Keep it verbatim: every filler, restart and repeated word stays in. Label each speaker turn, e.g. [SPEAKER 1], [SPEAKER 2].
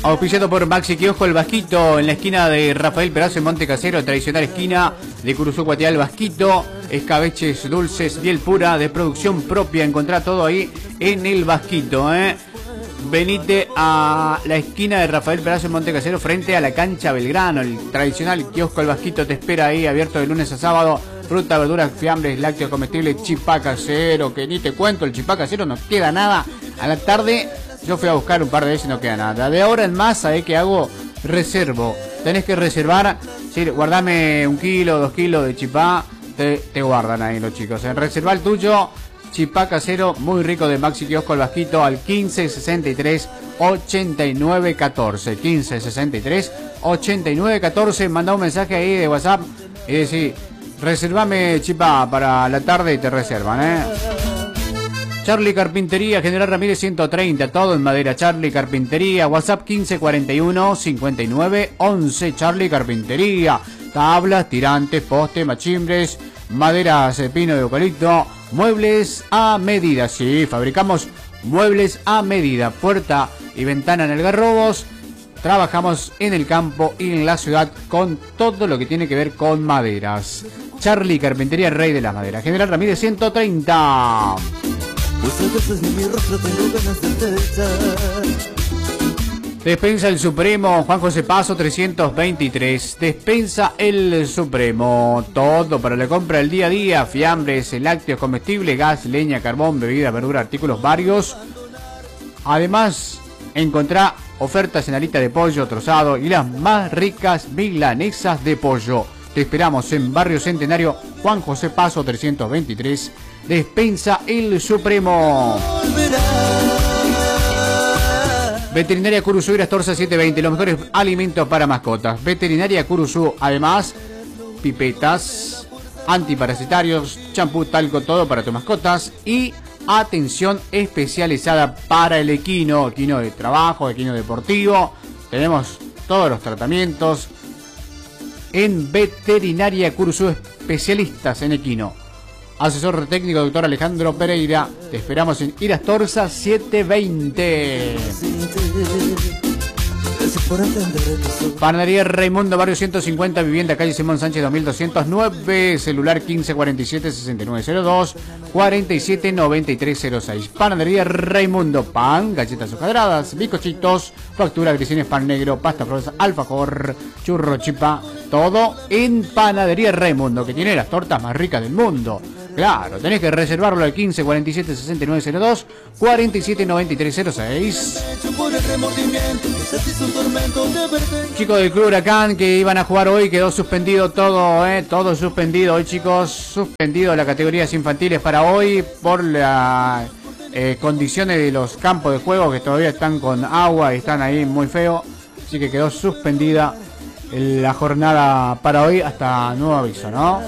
[SPEAKER 1] Auspiciado por Maxi Kiosco El Vasquito, en la esquina de Rafael Perazo en Monte Casero, tradicional esquina de Curuzú, Guatiá, El Vasquito. Escabeches dulces, miel pura de producción propia. Encontrá todo ahí en El Vasquito, ¿eh? Venite a la esquina de Rafael Perazo en Monte Casero, frente a la cancha Belgrano. El tradicional kiosco El Vasquito te espera ahí, abierto de lunes a sábado. Fruta, verduras, fiambres, lácteos comestibles, chipá casero, que ni te cuento, el chipá casero no queda nada. A la tarde yo fui a buscar un par de veces y no queda nada. De ahora en más, ¿sabés qué hago? Reservo. Tenés que reservar, sí, guardame un kilo, dos kilos de chipá, te, te guardan ahí los chicos. En reservar el tuyo, chipá casero, muy rico de Maxi Kiosco El Vasquito, al quince sesenta y tres ochenta y nueve catorce. quince sesenta y tres ochenta y nueve catorce. Manda un mensaje ahí de WhatsApp y decís: reservame chipá para la tarde, y te reservan, ¿eh? Charlie Carpintería, General Ramírez ciento treinta, todo en madera. Charlie Carpintería, WhatsApp quince cuarenta y uno cincuenta y nueve once. Charlie Carpintería, tablas, tirantes, postes, machimbres, maderas de pino de eucalipto, muebles a medida. Sí, fabricamos muebles a medida, puerta y ventana en Algarrobos. Trabajamos en el campo y en la ciudad con todo lo que tiene que ver con maderas. Charlie Carpintería, rey de las maderas. General Ramírez ciento treinta. Despensa El Supremo, Juan José Paso trescientos veintitrés. Despensa El Supremo, todo para la compra del día a día: fiambres, lácteos comestibles, gas, leña, carbón, bebida, verdura, artículos varios. Además, encontrá ofertas en alita de pollo trozado y las más ricas milanesas de pollo. Te esperamos en Barrio Centenario, Juan José Paso trescientos veintitrés. Despensa El Supremo. Veterinaria Curuzú, Irastorza setecientos veinte, los mejores alimentos para mascotas. Veterinaria Curuzú, además, pipetas, antiparasitarios, champú, talco, todo para tus mascotas. Y atención especializada para el equino, equino de trabajo, equino deportivo. Tenemos todos los tratamientos en Veterinaria Curuzú, especialistas en equino. Asesor técnico, doctor Alejandro Pereira. Te esperamos en Irastorza setecientos veinte. Panadería Raimundo, barrio ciento cincuenta, vivienda calle Simón Sánchez dos mil doscientos nueve. Celular quince cuarenta y siete sesenta y nueve cero dos, cuarenta y siete noventa y tres cero seis. Panadería Raimundo, pan, galletas hojadradas, bizcochitos, factura, grisines, pan negro, pasta frosa, alfajor, churro, chipa. Todo en Panadería Raimundo, que tiene las tortas más ricas del mundo. Claro, tenés que reservarlo al quince cuarenta y siete sesenta y nueve cero dos, cuarenta y siete noventa y tres cero seis. Chicos del Club Huracán que iban a jugar hoy, quedó suspendido todo, eh, todo suspendido hoy, chicos. Suspendido las categorías infantiles para hoy por las eh, condiciones de los campos de juego, que todavía están con agua y están ahí muy feo. Así que quedó suspendida la jornada para hoy hasta nuevo aviso, ¿no?